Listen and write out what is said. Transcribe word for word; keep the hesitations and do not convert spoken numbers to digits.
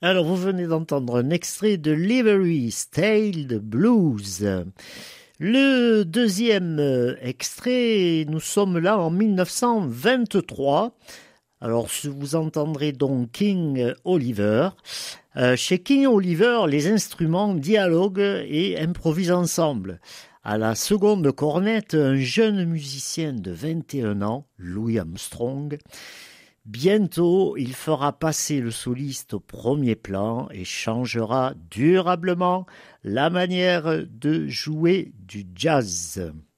Alors, vous venez d'entendre un extrait de Livery Style Blues. Le deuxième extrait, nous sommes là en mille neuf cent vingt-trois. Alors, vous entendrez donc King Oliver. Euh, chez King Oliver, les instruments dialoguent et improvisent ensemble. À la seconde cornette, un jeune musicien de vingt et un ans, Louis Armstrong. Bientôt, il fera passer le soliste au premier plan et changera durablement la manière de jouer du jazz.